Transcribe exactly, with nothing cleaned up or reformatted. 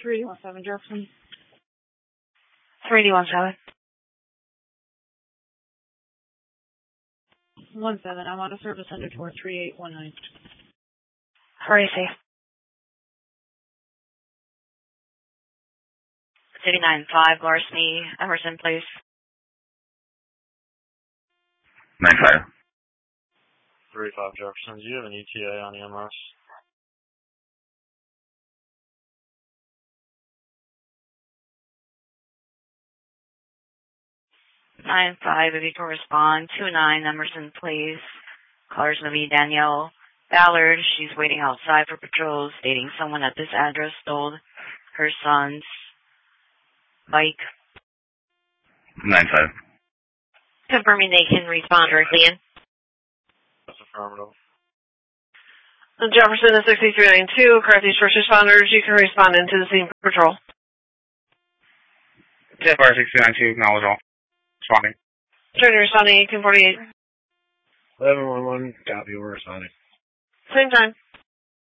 three one seven Jefferson. three one seven. one seven. I'm on a service under tour three eight one nine. Hurry safe. City nine five, Larceny, Emerson, please. nine five. three five Jefferson, do you have an E T A on E M S? nine five, if you can respond. two nine, Emerson, please. Caller's going to be Danielle Ballard. She's waiting outside for patrol, stating someone at this address stole her son's bike. nine five. Confirming they can respond directly in. That's affirmative. Jefferson is sixty-three ninety-two. Carthy's first responders. You can respond into the scene for patrol. J F R sixty-three ninety-two, acknowledge all. Responding. Turn responding, eighteen forty-eight. eleven one one, copy, we're responding. Same time.